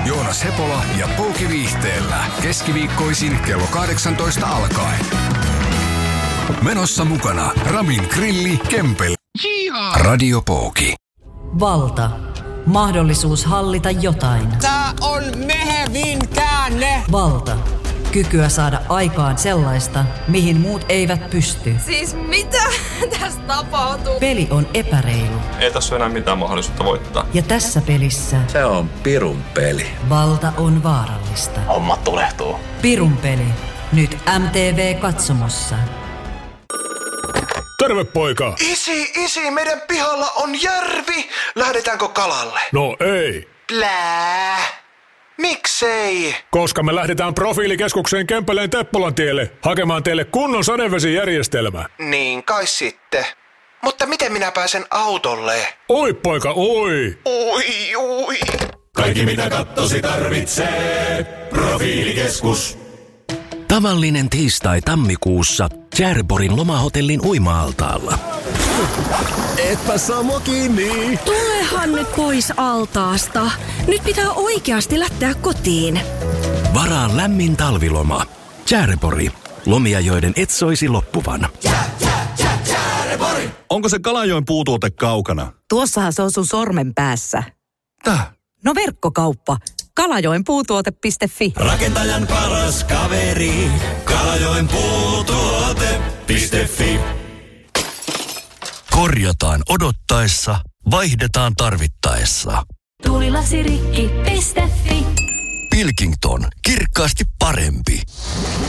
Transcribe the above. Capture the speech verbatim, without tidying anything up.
Joonas Hepola ja Pouki Viihteellä. Keskiviikkoisin kello kahdeksantoista alkaen. Menossa mukana Ramin Grilli, Kempel. Radio Pouki. Valta. Mahdollisuus hallita jotain. Tää on mehevin käänne. Valta. Kykyä saada aikaan sellaista, mihin muut eivät pysty. Siis mitä tässä tapahtuu? Peli on epäreilu. Ei tässä ole enää mitään mahdollisuutta voittaa. Ja tässä pelissä... Se on pirun peli. Valta on vaarallista. Homma tulehtuu. Pirun peli. Nyt M T V-katsomossa. Terve, poika! Isi, isi, meidän pihalla on järvi. Lähdetäänkö kalalle? No ei. Plää. Miksei? Koska me lähdetään profiilikeskukseen Kempeleen Teppolan tielle hakemaan teille kunnon sadevesijärjestelmä. Niin kai sitten. Mutta miten minä pääsen autolle? Oi, poika, oi! Oi, oi. Kaikki mitä kattosi tarvitsee. Profiilikeskus. Tavallinen tiistai tammikuussa Järborin lomahotellin uima-altaalla. Etpä saa mua kiinni. Tulehan nyt pois altaasta. Nyt pitää oikeasti lähteä kotiin. Varaa lämmin talviloma. Järbori. Lomia, joiden et soisi loppuvan. Jää, jää, jää, Järbori. Onko se Kalajoen puutuote kaukana? Tuossahan se on sun sormen päässä. Täh? No verkkokauppa. Kalajoen puutuote piste fi. Rakentajan paras kaveri. Kalajoen puutuote piste fi. Korjataan odottaessa, vaihdetaan tarvittaessa. Tuulilasirikki piste fi. Pilkington. Kirkkaasti parempi.